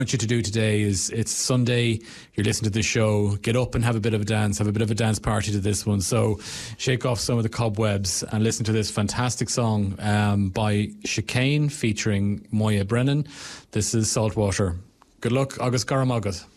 want you to do today is, it's Sunday, you're listening to the show, get up and have a bit of a dance, have a bit of a dance party to this one. So shake off some of the cobwebs and listen to this fantastic song by Chicane featuring Moya Brennan. This is Saltwater. Good luck, agus garam agat.